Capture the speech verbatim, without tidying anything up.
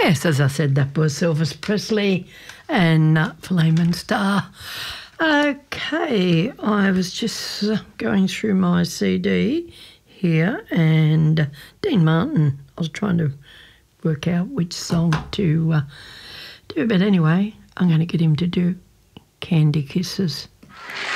Yes, as I said, that was Elvis Presley and uh, Flame Star. Okay, I was just uh, going through my C D here, and uh, Dean Martin, I was trying to work out which song to uh, do, but anyway, I'm going to get him to do Candy Kisses.